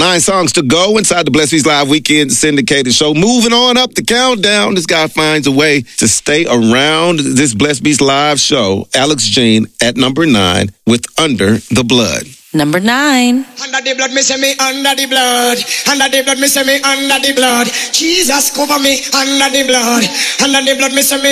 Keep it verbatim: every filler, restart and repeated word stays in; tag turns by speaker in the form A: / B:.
A: Nine songs to go inside the Blessed Beats Live Weekend syndicated show. Moving on up the countdown. This guy finds a way to stay around this Blessed Beats Live show. Alex Jean at number nine with Under the Blood.
B: Number nine.
C: Under the blood, me say me under the blood. Under the blood, me say me under the blood. Jesus cover me under the blood. Under the blood, me say me